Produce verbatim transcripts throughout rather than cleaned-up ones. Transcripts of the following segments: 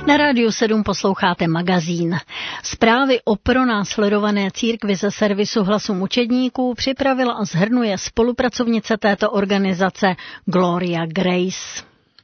Na Rádiu sedm posloucháte magazín. Zprávy o pronásledované církvi ze servisu Hlasu mučedníků připravila a shrnuje spolupracovnice této organizace Gloria Grace.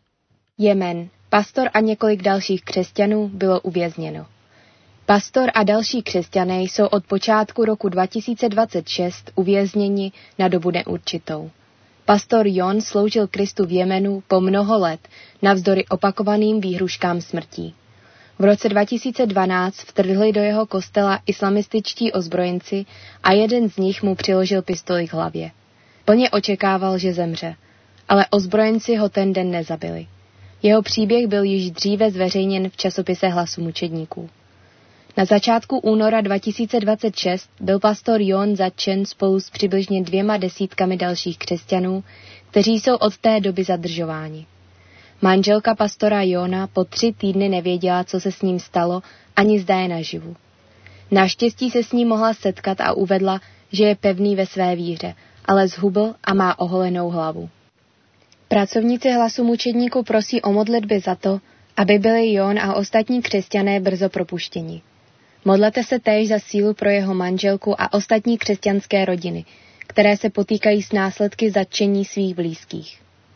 Jemen. Pastor a několik dalších křesťanů bylo uvězněno. Pastor a další křesťané jsou od počátku roku dva tisíce dvacet šest uvězněni na dobu neurčitou. Pastor Jon sloužil Kristu v Jemenu po mnoho let, navzdory opakovaným výhruškám smrtí. V roce dva tisíce dvanáct vtrhli do jeho kostela islamističtí ozbrojenci a jeden z nich mu přiložil pistoli k hlavě. Plně očekával, že zemře, ale ozbrojenci ho ten den nezabili. Jeho příběh byl již dříve zveřejněn v časopise Hlasu mučedníků. Na začátku února dva tisíce dvacet šest byl pastor Jon zatčen spolu s přibližně dvěma desítkami dalších křesťanů, kteří jsou od té doby zadržováni. Manželka pastora Jona po tři týdny nevěděla, co se s ním stalo, ani zda je naživu. Naštěstí se s ním mohla setkat a uvedla, že je pevný ve své víře, ale zhubl a má oholenou hlavu. Pracovníci Hlasu mučedníků prosí o modlitby za to, aby byli Jon a ostatní křesťané brzo propuštěni. Modlete se též za sílu pro jeho manželku a ostatní křesťanské rodiny, které se potýkají s následky zatčení svých blízkých.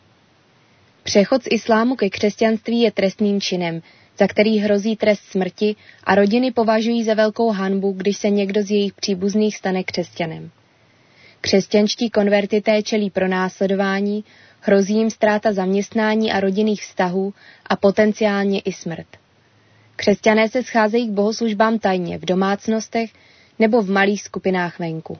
Přechod z islámu ke křesťanství je trestným činem, za který hrozí trest smrti a rodiny považují za velkou hanbu, když se někdo z jejich příbuzných stane křesťanem. Křesťanští konvertité čelí pronásledování, hrozí jim ztráta zaměstnání a rodinných vztahů a potenciálně i smrt. Křesťané se scházejí k bohoslužbám tajně v domácnostech nebo v malých skupinách venku.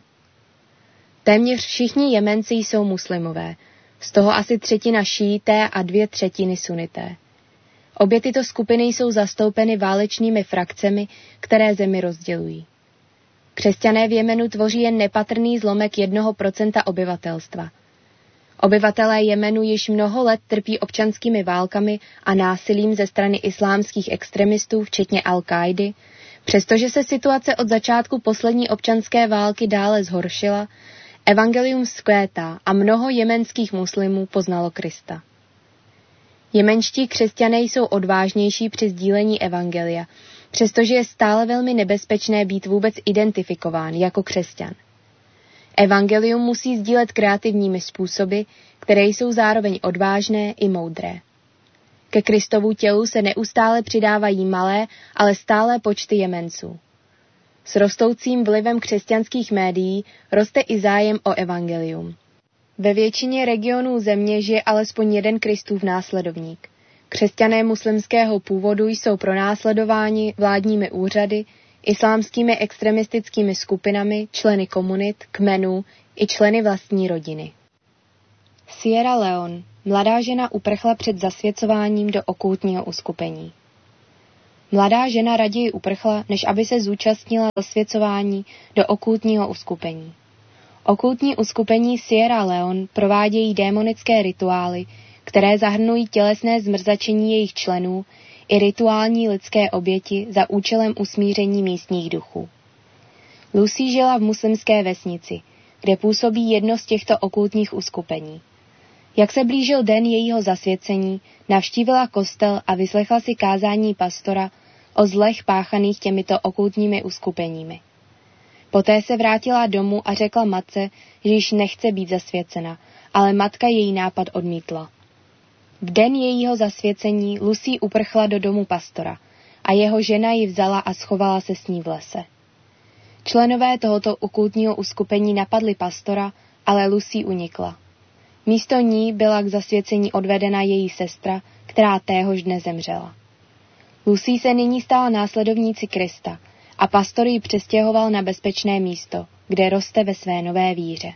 Téměř všichni Jemenci jsou muslimové, z toho asi třetina šíité a dvě třetiny sunité. Obě tyto skupiny jsou zastoupeny válečnými frakcemi, které zemi rozdělují. Křesťané v Jemenu tvoří jen nepatrný zlomek jednoho procenta obyvatelstva. Obyvatelé Jemenu již mnoho let trpí občanskými válkami a násilím ze strany islámských extremistů, včetně Al-Káidy, přestože se situace od začátku poslední občanské války dále zhoršila, evangelium vzkvétá a mnoho jemenských muslimů poznalo Krista. Jemenští křesťané jsou odvážnější při sdílení evangelia, přestože je stále velmi nebezpečné být vůbec identifikován jako křesťan. Evangelium musí sdílet kreativními způsoby, které jsou zároveň odvážné i moudré. Ke Kristovu tělu se neustále přidávají malé, ale stálé počty Jemenců. S rostoucím vlivem křesťanských médií roste i zájem o evangelium. Ve většině regionů země žije alespoň jeden Kristův následovník. Křesťané muslimského původu jsou pronásledováni vládními úřady, islámskými extremistickými skupinami, členy komunit, kmenů i členy vlastní rodiny. Sierra Leone. Mladá žena uprchla před zasvěcováním do okultního uskupení. Mladá žena raději uprchla, než aby se zúčastnila zasvěcování do okultního uskupení. Okultní uskupení Sierra Leone provádějí démonické rituály, které zahrnují tělesné zmrzačení jejich členů i rituální lidské oběti za účelem usmíření místních duchů. Lucy žila v muslimské vesnici, kde působí jedno z těchto okultních uskupení. Jak se blížil den jejího zasvěcení, navštívila kostel a vyslechla si kázání pastora o zlech páchaných těmito okultními uskupeními. Poté se vrátila domů a řekla matce, že již nechce být zasvěcena, ale matka její nápad odmítla. V den jejího zasvěcení Lucy uprchla do domu pastora a jeho žena ji vzala a schovala se s ní v lese. Členové tohoto okultního uskupení napadli pastora, ale Lucy unikla. Místo ní byla k zasvěcení odvedena její sestra, která téhož dne zemřela. Lucy se nyní stala následovníci Krista a pastor ji přestěhoval na bezpečné místo, kde roste ve své nové víře.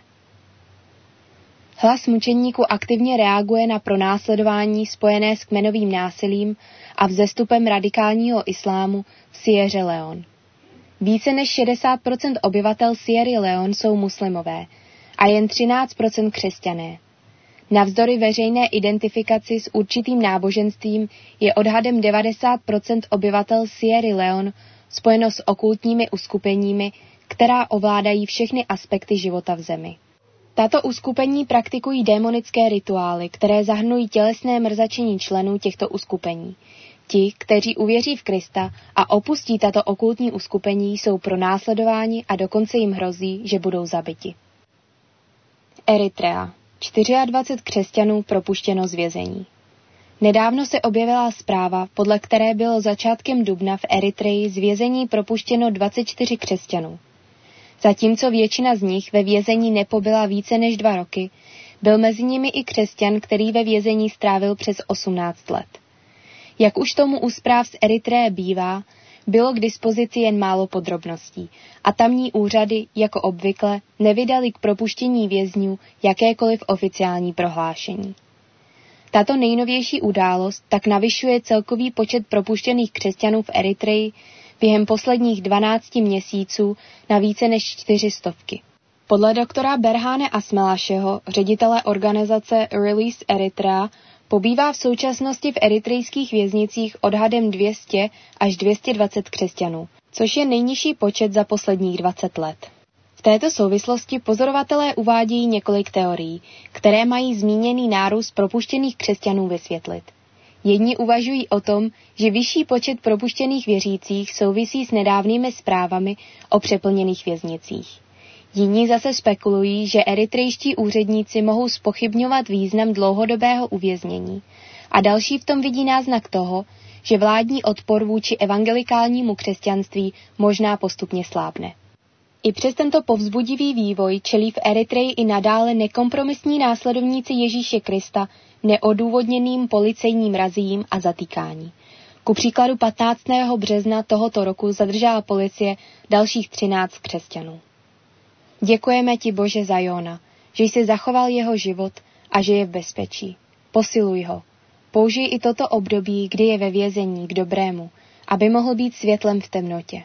Hlas mučedníků aktivně reaguje na pronásledování spojené s kmenovým násilím a vzestupem radikálního islámu v Sierře Leone. Více než šedesát procent obyvatel Sierry Leone jsou muslimové a jen třináct procent křesťané. Navzdory veřejné identifikaci s určitým náboženstvím je odhadem devadesát procent obyvatel Sierry Leone spojeno s okultními uskupeními, která ovládají všechny aspekty života v zemi. Tato uskupení praktikují démonické rituály, které zahrnují tělesné mrzačení členů těchto uskupení. Ti, kteří uvěří v Krista a opustí tato okultní uskupení, jsou pronásledováni a dokonce jim hrozí, že budou zabiti. Eritrea. dvacet čtyři křesťanů propuštěno z vězení. Nedávno se objevila zpráva, podle které bylo začátkem dubna v Eritreji z vězení propuštěno dvacet čtyři křesťanů. Zatímco většina z nich ve vězení nepobyla více než dva roky, byl mezi nimi i křesťan, který ve vězení strávil přes osmnáct let. Jak už tomu u zpráv z Eritreje bývá, bylo k dispozici jen málo podrobností a tamní úřady, jako obvykle, nevydali k propuštění vězňů jakékoliv oficiální prohlášení. Tato nejnovější událost tak navyšuje celkový počet propuštěných křesťanů v Eritreji během posledních dvanácti měsíců na více než čtyři stovky. Podle doktora Berhane Asmelašeho, ředitele organizace Release Eritrea, pobývá v současnosti v eritrejských věznicích odhadem dvě stě až dvě stě dvacet křesťanů, což je nejnižší počet za posledních dvacet let. V této souvislosti pozorovatelé uvádějí několik teorií, které mají zmíněný nárůst propuštěných křesťanů vysvětlit. Jedni uvažují o tom, že vyšší počet propuštěných věřících souvisí s nedávnými zprávami o přeplněných věznicích. Jiní zase spekulují, že eritrejští úředníci mohou zpochybňovat význam dlouhodobého uvěznění a další v tom vidí náznak toho, že vládní odpor vůči evangelikálnímu křesťanství možná postupně slábne. I přes tento povzbudivý vývoj čelí v Eritreji i nadále nekompromisní následovníci Ježíše Krista neodůvodněným policejním razím a zatýkání. Ku příkladu patnáctého března tohoto roku zadržela policie dalších třináct křesťanů. Děkujeme ti, Bože, za Jona, že jsi zachoval jeho život a že je v bezpečí. Posiluj ho. Použij i toto období, kdy je ve vězení, k dobrému, aby mohl být světlem v temnotě.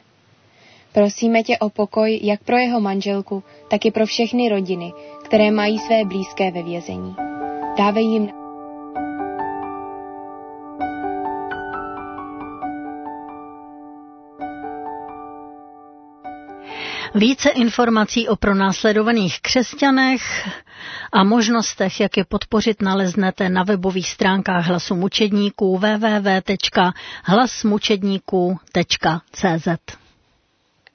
Prosíme tě o pokoj jak pro jeho manželku, tak i pro všechny rodiny, které mají své blízké ve vězení. Dávej jim Více informací o pronásledovaných křesťanech a možnostech, jak je podpořit, naleznete na webových stránkách Hlasu mučedníků w w w tečka hlas mučedníků tečka c z.